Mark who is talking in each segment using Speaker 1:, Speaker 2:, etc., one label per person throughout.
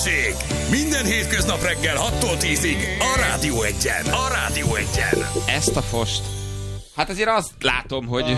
Speaker 1: Balázsék! Minden hétköznap reggel 6-tól 10-ig a Rádió Egyen. A Rádió Egyen.
Speaker 2: Ezt a fost... Hát azért azt látom, hogy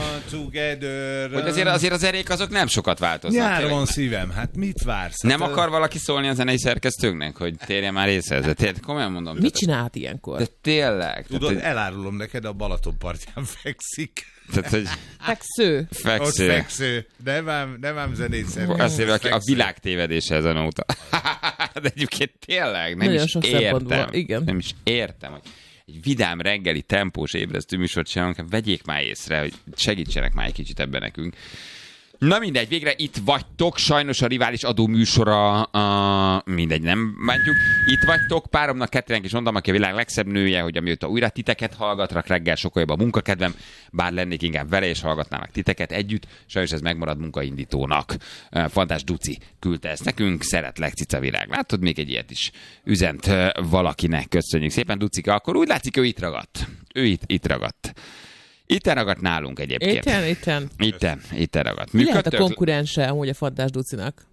Speaker 2: azért az erék azok nem sokat változnak.
Speaker 3: Nyáron szívem, hát mit vársz?
Speaker 2: Nem akar valaki szólni a zenei szerkesztőknek, hogy térjen már észre ezzel? Komolyan mondom.
Speaker 4: Mit csinált ilyenkor?
Speaker 2: De tényleg.
Speaker 3: Tudod, elárulom neked, a Balaton partján fekszik.
Speaker 2: Tehát, hogy
Speaker 4: Feksző.
Speaker 3: Ott feksző. Nem ám zenét szerkesztő.
Speaker 2: Azért a világ tévedése ezen óta. De egyébként tényleg nem
Speaker 4: nagyon
Speaker 2: is
Speaker 4: sok
Speaker 2: értem.
Speaker 4: Igen.
Speaker 2: Nem is értem, hogy egy vidám reggeli tempós ébresztő műsort csinálunk, vegyék már észre, hogy segítsenek már egy kicsit ebben nekünk. Na mindegy, végre itt vagytok, sajnos a rivális adó műsora, mindegy, nem bántjuk. Itt vagytok, páromnak, Kettének is mondom, aki a világ legszebb nője, hogy amióta újra titeket hallgatrak, reggel sokkal jobb a munkakedvem, bár lennék inkább vele, és hallgatnának titeket együtt, sajnos ez megmarad munkaindítónak. Fantás Duci küldte ezt nekünk, szeretlek, cica világ. Látod, még egy ilyet is üzent valakinek, köszönjük szépen, Ducika, akkor úgy látszik, ő itt ragadt. Ő itt ragadt. Itt ragadt nálunk egyébként. Itt ragadt.
Speaker 4: Mi lehet a konkurense amúgy a Fantás Ducinak?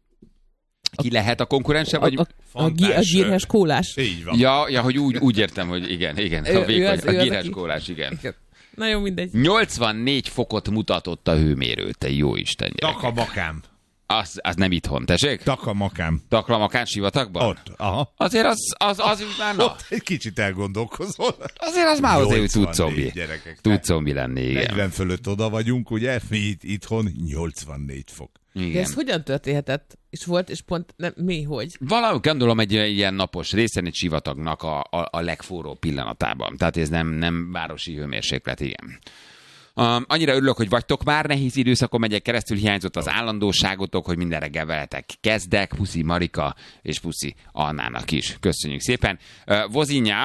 Speaker 2: Ki lehet a konkurense? Vagy...
Speaker 4: A gírhes kólás.
Speaker 3: Így van.
Speaker 2: Ja, hogy úgy értem, hogy igen. A gírhes kólás, igen.
Speaker 4: Na jó, mindegy.
Speaker 2: 84 fokot mutatott a hőmérő, te jó Isten gyerekek.
Speaker 3: Takamakám.
Speaker 2: Az nem itthon, tessék?
Speaker 3: Takamakám.
Speaker 2: Taklamakán sivatagban?
Speaker 3: Ott, aha.
Speaker 2: Azért az úgy már
Speaker 3: Ott egy kicsit elgondolkozol.
Speaker 2: Azért az már azért, hogy tud zombi. Tud zombi lenni, igen.
Speaker 3: 40 fölött oda vagyunk, ugye? Mi itthon 84 fok.
Speaker 2: Igen.
Speaker 4: De ez hogyan történhetett? És volt, és pont hogy?
Speaker 2: Valahogy gondolom egy ilyen napos részen egy sivatagnak a legforróbb pillanatában. Tehát ez nem városi hőmérséklet, igen. Annyira örülök, hogy vagytok már, nehéz időszakon megyek keresztül, hiányzott az állandóságotok, hogy minden reggel veletek kezdek, puszi Marika, és puszi Annának is. Köszönjük szépen. Vozinja,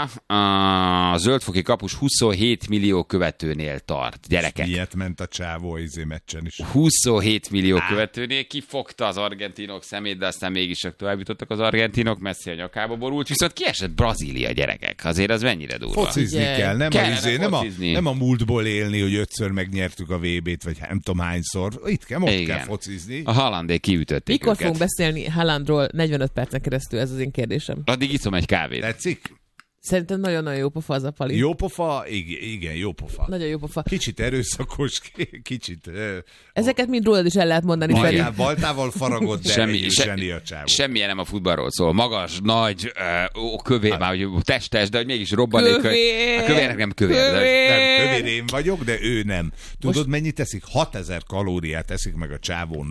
Speaker 2: a zöldfoki kapus 27 millió követőnél tart, gyerekek.
Speaker 3: Ilyet ment a csávó meccsen is.
Speaker 2: 27 millió követőnél kifogta az argentinok szemét, de aztán mégis csak tovább jutottak az argentinok, Messi a nyakába borult, viszont kiesett Brazília, gyerekek. Azért az mennyire durva.
Speaker 3: Focizni kell, nem a múltból élni, hogy ötször megnyertük a VB-t, vagy nem tudom hányszor. Itt kell focizni.
Speaker 2: A Haalandék kiütötték
Speaker 4: Mikor
Speaker 2: őket.
Speaker 4: fogunk beszélni Haalandról 45 percen keresztül? Ez az én kérdésem.
Speaker 2: Addig iszom egy kávét.
Speaker 3: Tetszik?
Speaker 4: Szerintem nagyon-nagyon jó pofa az a Pali.
Speaker 3: Jó pofa? Igen, jó pofa.
Speaker 4: Nagyon jó pofa.
Speaker 3: Kicsit erőszakos, kicsit...
Speaker 4: Ezeket mind rólad is el lehet mondani, Feri.
Speaker 3: Baltával faragott, de zseni a csávó.
Speaker 2: Semmilyen nem a futballról szól. Magas, nagy, kövér, már hogy testes, de hogy mégis robbanék. A kövérnek nem kövér.
Speaker 3: Nem, kövér én vagyok, de ő nem. Tudod, mennyit teszik? 6000 kalóriát teszik meg a csávó naponta.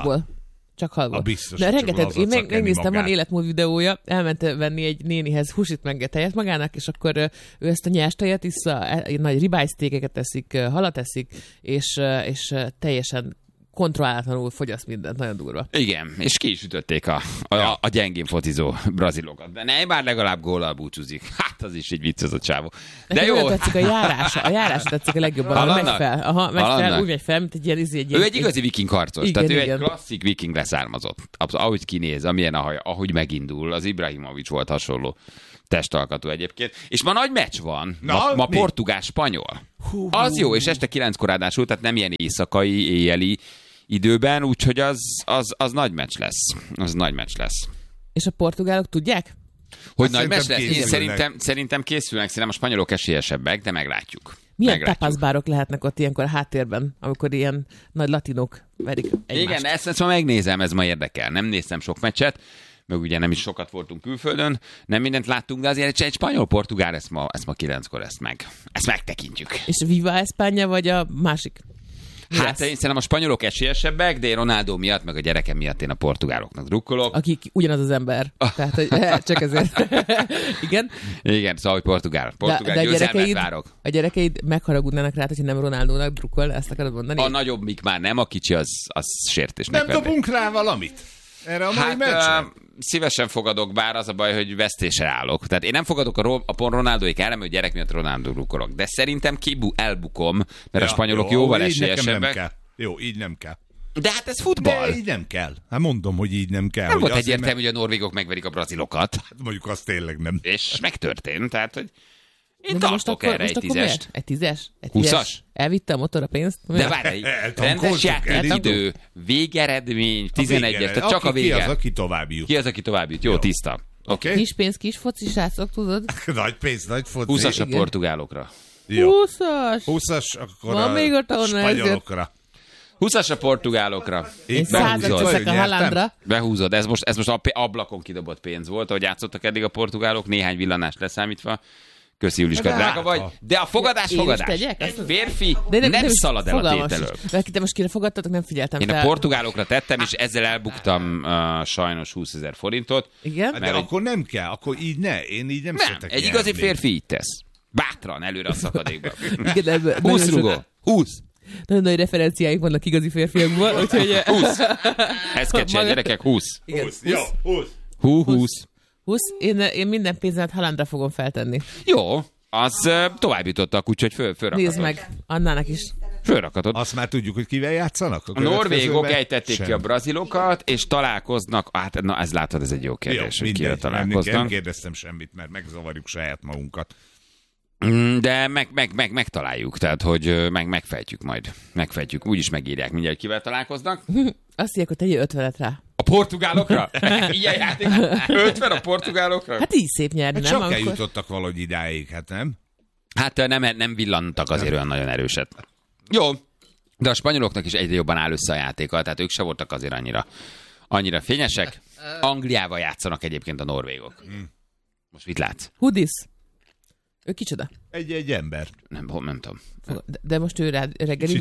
Speaker 4: Csak halból.
Speaker 3: Biztos,
Speaker 4: de rengeteg, én megnéztem,
Speaker 3: magát.
Speaker 4: van életmód videója, elment venni egy nénihez húsit meg tejet magának, és akkor ő ezt a nyers tejet issza, nagy ribájsztékeket teszik, halat teszik, és teljesen kontrollálatlanul fogyaszt mindent, nagyon durva.
Speaker 2: Igen, és ki is ütötték a gyengén focizó brazilokat. De nem, már legalább góllal búcsúzik. Hát az is egy vicc az a csávó. De jó.
Speaker 4: Nagyon tetszik a járása tetszik a legjobban. Megy fel, úgy megy fel, mint egy ilyen...
Speaker 2: Ő egy igazi viking harcos,
Speaker 4: igen,
Speaker 2: tehát ő
Speaker 4: igen.
Speaker 2: egy klasszik viking leszármazott. Ahogy kinéz, amilyen a haja, ahogy megindul, az Ibrahimovic volt hasonló testalkatú egyébként. És ma nagy meccs van, ma portugál-spanyol. Az jó, és este 9-kor ráadásul, tehát nem ilyen éjszakai, éjjeli időben, úgyhogy az nagy meccs lesz. Az nagy meccs lesz.
Speaker 4: És a portugálok tudják?
Speaker 2: Hogy nagy meccs lesz? Szerintem készülnek, szerintem a spanyolok esélyesebbek, de meglátjuk.
Speaker 4: Milyen tapaszbárok lehetnek ott ilyenkor a háttérben, amikor ilyen nagy latinok verik egymást?
Speaker 2: Igen, ezt ma megnézem, ez ma érdekel. Nem néztem sok meccset, meg ugye nem is sokat voltunk külföldön, nem mindent láttunk, de azért egy spanyol-portugál, ezt ma 9-kor ezt megtekintjük.
Speaker 4: És Viva España vagy a másik?
Speaker 2: Hát én szerintem a spanyolok esélyesebbek, de én Ronaldo miatt, meg a gyerekem miatt én a portugáloknak drukkolok.
Speaker 4: Akik ugyanaz az ember. Tehát, hogy csak ezért. Igen?
Speaker 2: Igen, szóval, hogy portugál győzelmet várok.
Speaker 4: A gyerekeid megharagudnának rá, hogyha nem Ronaldónak drukkol, ezt akarod mondani?
Speaker 2: A nagyobbik már nem, a kicsi az sértésnek.
Speaker 3: Nem dobunk rá valamit? Erre a mai meccsen?
Speaker 2: Szívesen fogadok, bár az a baj, hogy vesztésre állok. Tehát én nem fogadok a Ronaldóik ellen, hogy gyerek miatt Ronaldo drukkolok. De szerintem elbukom, mert a spanyolok jóval esélyesebbek.
Speaker 3: Jó, így nem kell.
Speaker 2: De hát ez futball.
Speaker 3: De így nem kell. Hát mondom, hogy így nem kell.
Speaker 2: Nem volt egyértelmű, hogy a norvégok megverik a brazilokat.
Speaker 3: Hát mondjuk azt tényleg nem.
Speaker 2: És megtörtént, tehát, hogy Én tartok erre egy 10-est.
Speaker 4: Egy 10-es?
Speaker 2: 20-as?
Speaker 4: Elvitte a motor a pénzt?
Speaker 2: De várj, rendes játékidő, végeredmény, 11-es, tehát csak a vége.
Speaker 3: Ki az, aki tovább jut?
Speaker 2: Ki az, aki tovább jut? Jó, tiszta.
Speaker 3: Oké.
Speaker 4: Kis pénz, kis foci, srácok, tudod?
Speaker 3: Nagy pénz, nagy foci.
Speaker 2: 20-as a portugálokra.
Speaker 4: 20-as?
Speaker 3: 20-as, akkor
Speaker 4: van még ott,
Speaker 3: a spanyolokra.
Speaker 2: 20-as a portugálokra.
Speaker 4: Én 100-at veszek a Haalandra.
Speaker 2: Behúzod. Ez most ablakon kidobott pénz volt, ahogy játszottak eddig a portugálok, néhány villanást leszámítva. Köszi, Juliska, drága vagy. De a fogadás. Egy férfi nem szalad el a tételől.
Speaker 4: Te most kire fogadtatok, nem figyeltem.
Speaker 2: Én a portugálokra tettem, és ezzel elbuktam sajnos 20 000 forintot.
Speaker 4: Igen?
Speaker 3: De akkor nem kell, akkor így ne. Én így nem szeretek.
Speaker 2: Egy igazi férfi így tesz. Bátran, előre a szakadékba.
Speaker 4: 20
Speaker 2: rugó. 20.
Speaker 4: Nagyon nagy referenciáik vannak igazi férfiakból, úgyhogy...
Speaker 2: 20. Ez kecsen, gyerekek, 20.
Speaker 3: 20. Jó, 20.
Speaker 2: 20.
Speaker 4: 20. Én minden pénzemet Haalandra fogom feltenni.
Speaker 2: Jó, az tovább jutottak, úgyhogy fölrakatod.
Speaker 4: Nézd meg, Annának is.
Speaker 2: Fölrakatod.
Speaker 3: Azt már tudjuk, hogy kivel játszanak?
Speaker 2: A norvégok ejtették ki a brazilokat, és találkoznak, hát na ez látod, ez egy jó kérdés, hogy kivel találkoznak.
Speaker 3: Nem kérdeztem semmit, mert megzavarjuk saját magunkat.
Speaker 2: De megtaláljuk, tehát hogy megfejtjük majd. Megfejtjük, úgyis megírják mindjárt, kivel találkoznak.
Speaker 4: Azt írják, hogy tegyél 50-et rá.
Speaker 2: A portugálokra? Ilyen játék? 50 a portugálokra?
Speaker 4: Hát így szép nyerni,
Speaker 3: hát
Speaker 4: nem?
Speaker 3: Csak eljutottak valahogy idáig, hát nem?
Speaker 2: Hát nem villantak azért olyan nagyon erőset. Jó, de a spanyoloknak is egyre jobban áll össze a játéka, tehát ők se voltak azért annyira fényesek. Angliával játszanak egyébként a norvégok. Most mit látsz?
Speaker 4: Hudis. Ő kicsoda?
Speaker 3: Egy ember.
Speaker 2: Nem tudom.
Speaker 4: De most ő reggeli...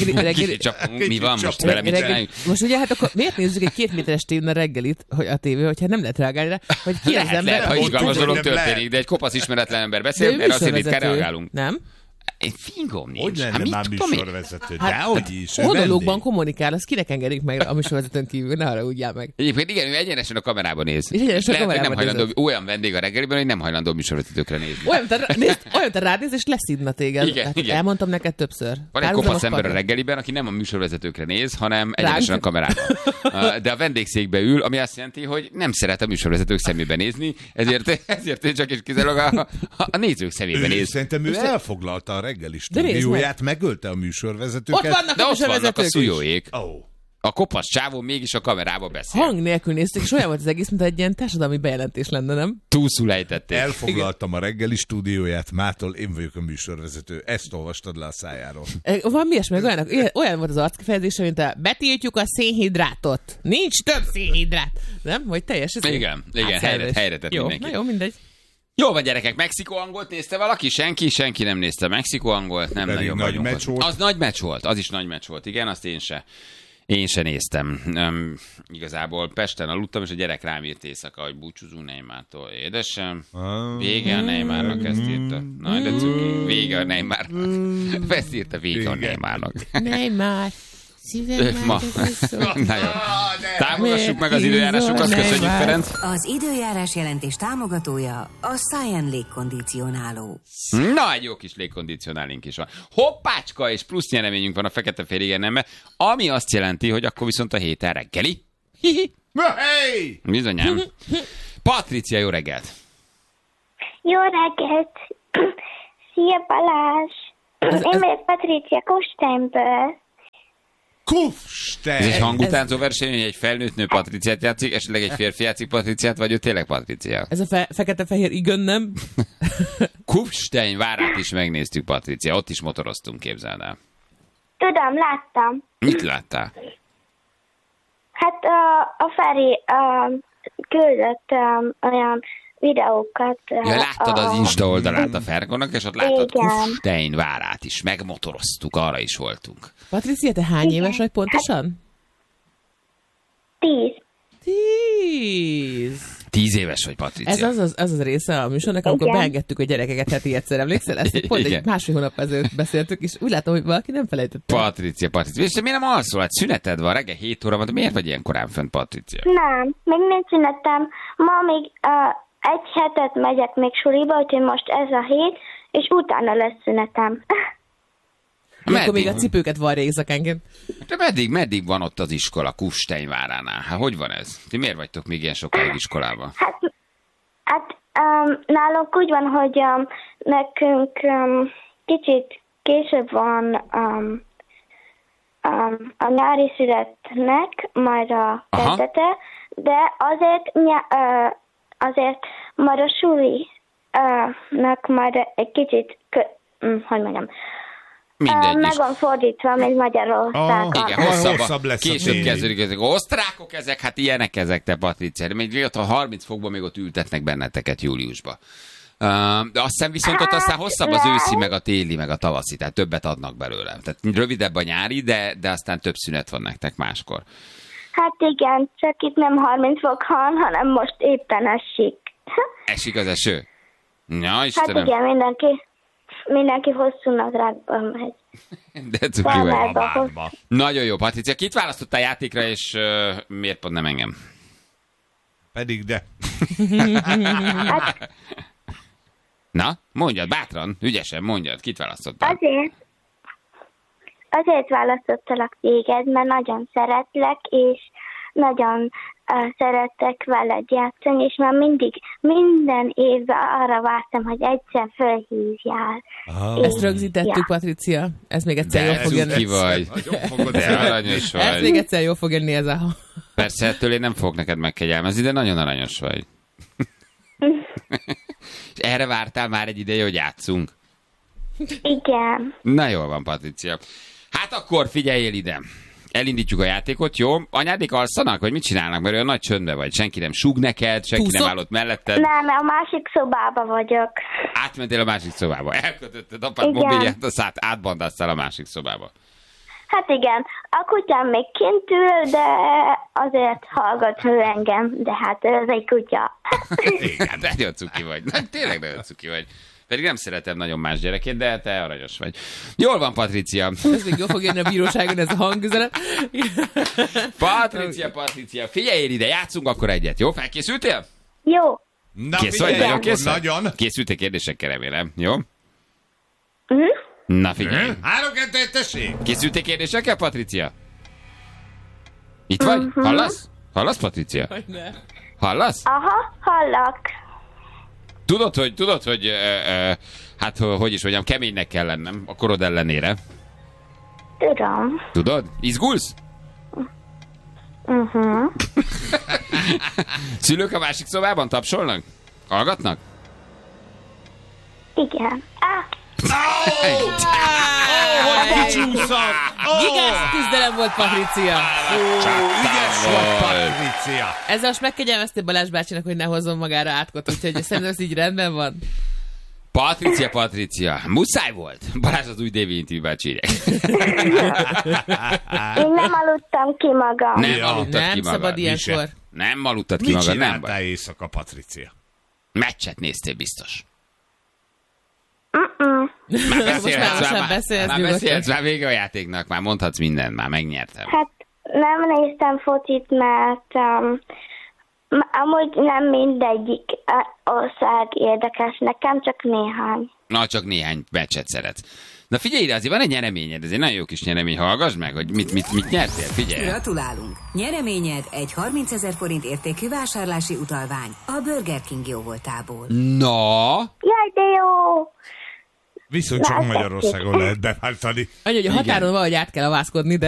Speaker 2: Mi van most vele, mit csináljuk?
Speaker 4: Most ugye, hát akkor miért nézzük egy 2 méteres tévén a reggelit, hogy a tévé, hogyha nem lehet reagálni rá, hogy ki az ember...
Speaker 2: Lehet, ha izgalmas dolog történik, de egy kopasz ismeretlen ember beszél, erre azért ritkán reagálunk.
Speaker 4: Nem?
Speaker 2: Én fingom nincs.
Speaker 3: Hogy lenne már műsorvezető? Dehogy is.
Speaker 4: Monológban kommunikál, azt kinek engedik meg a műsorvezetőn kívül, ne arra úgy meg.
Speaker 2: Egyébként igen, ő egyenesen a kamerában néz.
Speaker 4: Nem
Speaker 2: hajlandó, olyan vendég a reggeliben, hogy nem hajlandó műsorvezetőkre nézni.
Speaker 4: Olyan, te rád néz, és leszidna téged.
Speaker 2: Igen.
Speaker 4: Elmondtam neked többször.
Speaker 2: Van egy kopasz ember a reggeliben, aki nem a műsorvezetőkre néz, hanem egyenesen a kamerában. De a vendégszékbe ül, ami azt jelenti, hogy nem szeret a műsorvezetők szemébe nézni, ezért csak és kizárólag a nézők szemébe néz.
Speaker 3: Szerintem ő elfoglalta a reggeli stúdióját, megölte a műsorvezetőket.
Speaker 4: Ott vannak
Speaker 2: de ott vannak a szújóék.
Speaker 3: Oh.
Speaker 2: A kopasz csávó mégis a kamerába beszél.
Speaker 4: Hang nélkül nézték, és olyan volt az egész, mint egy ilyen társadalmi bejelentés lenne, nem?
Speaker 2: Túlszul ejtették.
Speaker 3: Elfoglaltam a reggeli stúdióját, mától én vagyok a műsorvezető. Ezt olvastad le a szájáról.
Speaker 4: Van mi ilyesmi, olyan volt az arckifejezése, mint a betiltjuk a szénhidrátot. Nincs több szénhidrát. Nem? Vagy teljes?
Speaker 2: Igen, helyre tett mindenki.
Speaker 4: Na jó, mindegy.
Speaker 2: Jó van, gyerekek, Mexikó-angolt nézte valaki? Senki nem nézte Mexikó-angolt, nem
Speaker 3: pedig
Speaker 2: nagyon
Speaker 3: nagy meccs volt.
Speaker 2: Az nagy meccs volt, az is nagy meccs volt, igen, azt én se néztem. Igazából Pesten aludtam, és a gyerek rám írt éjszaka, hogy búcsúzunk Neymartól. Édesem, vége a Neymarnak, ezt írta. Na, de cuki, vége a Neymarnak. Ezt írta, vége a Neymarnak.
Speaker 4: Neymar.
Speaker 2: Ma. Na jó. Támogassuk meg az időjárásunkat, köszönjük, Ferenc.
Speaker 5: Az időjárás jelentés támogatója a Science légkondicionáló.
Speaker 2: Na, egy jó kis légkondicionálink is van. Hoppácska, és plusz nyereményünk van a fekete-fehér nembe, ami azt jelenti, hogy akkor viszont a héten reggeli.
Speaker 3: Hey!
Speaker 2: Bizonyám. Patricia, jó reggelt!
Speaker 6: Jó reggelt! Szia Balázs! Én vagyok Patricia Kufsteinből.
Speaker 3: Kufstein!
Speaker 2: Ez egy hangutánzó verseny, hogy egy felnőtt nő Patriciát játszik, esetleg egy férfi játszik Patriciát, vagy ő tényleg Patricia?
Speaker 4: Ez a fekete-fehér igen, nem?
Speaker 2: Kufstein várát is megnéztük, Patricia, ott is motoroztunk, képzeld el.
Speaker 6: Tudom, láttam.
Speaker 2: Mit láttál?
Speaker 6: Hát a Feri küldött olyan videókat.
Speaker 2: Ja, láttad az Insta oldalát a Fergonak, és ott láttad Kufstein várát is, megmotoroztuk, arra is voltunk.
Speaker 4: Patricia, te hány éves vagy pontosan?
Speaker 6: 10.
Speaker 4: 10.
Speaker 2: 10 éves vagy, Patricia.
Speaker 4: Ez az része a műsornak, amikor beengedtük a gyerekeket heti egyszer, emlékszel? Ezt pont egy másfél hónap ezelőtt beszéltük, és úgy látom, hogy valaki nem felejtette.
Speaker 2: Patricia. És te miért nem alszol? Hát szüneted van, reggel 7 óra van, de miért vagy ilyen korán fent, Patricia?
Speaker 6: Nem, még nincs szünetem. Ma még egy hetet megyek még suliba, úgyhogy most ez a hét, és utána lesz szünetem.
Speaker 4: Akkor még a cipőket varja éjszakánként.
Speaker 2: De meddig van ott az iskola Kufstein váránál? Hát hogy van ez? Ti miért vagytok még ilyen sokáig iskolában?
Speaker 6: Hát nálunk úgy van, hogy nekünk kicsit később van a nyári születnek majd a kezdete, de azért majd a sulinak majd egy kicsit, hogy mondjam, meg van fordítva, mint Magyarországon.
Speaker 2: Igen, hosszabb lesz. Később kezdődik ezek. Osztrákok ezek, hát ilyenek ezek, te Patricia. Még ott a 30 fokban még ott ültetnek benneteket júliusba. De azt hiszem viszont ott aztán hosszabb az őszi, meg a téli, meg a tavaszi, tehát többet adnak belőle. Tehát rövidebb a nyári, de aztán több szünet van nektek máskor.
Speaker 6: Hát igen, csak itt nem 30 fok van, hanem most éppen esik.
Speaker 2: Esik az eső? Ja, Istenem.
Speaker 6: Hát igen, mindenki hosszú nadrágban megy.
Speaker 2: De cuki vagy. Nagyon jó, Patricia. Kit választottál játékra, és miért pont nem engem?
Speaker 3: Pedig de.
Speaker 2: Na, mondjad, bátran, ügyesen mondjad, kit választottál?
Speaker 6: Azért választottalak téged, mert nagyon szeretlek, és nagyon szeretek veled játszani, és már minden évben arra vártam, hogy egyszer fölhívjál.
Speaker 4: Ezt rögzítettük, Patricia. Ez még egyszer jól fog jönni.
Speaker 2: Vagy. De aranyos vagy.
Speaker 4: Ez még egyszer jól fog jönni ez a...
Speaker 2: Persze, ettől én nem fogok neked megkegyelmezni, de nagyon aranyos vagy. És erre vártál már egy ideje, hogy játszunk?
Speaker 6: Igen.
Speaker 2: Na jól van, Patricia. Hát akkor figyeljél ide. Elindítjuk a játékot, jó? Anyádék alszanak, vagy mit csinálnak? Mert olyan nagy csöndbe vagy. Senki nem súg neked, senki nem áll ott melletted.
Speaker 6: Nem, a másik szobába vagyok.
Speaker 2: Átmentél a másik szobába. Elkötötted apád mobilját, azt átbandáztál a másik szobába.
Speaker 6: Hát igen, a kutyám még kint ül, de azért hallgat ő engem, de hát ez egy kutya.
Speaker 2: Igen, nagyon cuki vagy. Tényleg nagyon cuki vagy. Pedig nem szeretem nagyon más gyerekét, de te aranyos vagy. Jól van, Patricia.
Speaker 4: Ez még jól fog jönni a bíróságon, ez a hangüzenet.
Speaker 2: Patricia, figyelj ide, játszunk akkor egyet, jó? Felkészültél?
Speaker 6: Jó.
Speaker 3: Na,
Speaker 2: kész vagy? Nagyon kész?
Speaker 3: Nagyon.
Speaker 2: Készültél kérdésekkel, remélem, jó?
Speaker 6: Uh-huh.
Speaker 2: Na figyelj.
Speaker 3: 3-2-1, tessék!
Speaker 2: Készültél kérdésekkel, Patricia? Itt vagy? Hallasz? Hallasz, Patricia? Hallasz?
Speaker 6: Aha, hallak.
Speaker 2: Tudod, hogy hát hogy is mondjam, keménynek kell lennem a korod ellenére.
Speaker 6: Tudom.
Speaker 2: Tudod? Izgulsz? Szülők a másik szobában tapsolnak? Hallgatnak?
Speaker 6: Igen.
Speaker 3: Hogy kicsúszott!
Speaker 4: Gigás küzdelem volt, Patricia.
Speaker 3: Ügyes volt, Patricia.
Speaker 4: Ezzel most megkegyelmeztél Balázs bácsinak, hogy ne hozzon magára átkot, úgyhogy szerintem ez így rendben van.
Speaker 2: Patricia, muszáj volt. Balázs az új Dévi Inti bácsi.
Speaker 6: Én nem aludtam ki magam.
Speaker 2: Nem aludtad ki magad.
Speaker 4: Nem szabad ilyenkor.
Speaker 2: Nem aludtad ki magad, nem baj.
Speaker 3: Mit csináltál éjszaka, Patricia?
Speaker 2: Meccset néztél biztos.
Speaker 4: Már beszélhetsz
Speaker 2: már vége a játéknak, már mondhatsz mindent, már megnyertem.
Speaker 6: Hát nem néztem focit, mert amúgy nem mindegyik ország érdekes nekem, csak néhány.
Speaker 2: Na, csak néhány meccset szeretsz. Na figyelj ide, azért van egy nyereményed, ez egy nagyon jó kis nyeremény, hallgass meg, hogy mit nyertél, figyelj.
Speaker 5: Gratulálunk! Nyereményed egy 30 000 forint értékű vásárlási utalvány a Burger King jóvoltából.
Speaker 2: Na?
Speaker 6: Jaj, de jó!
Speaker 3: Viszont csak Magyarországon lehet beváltani.
Speaker 4: Annyi, hogy a határon valahogy át kell avászkodni, de...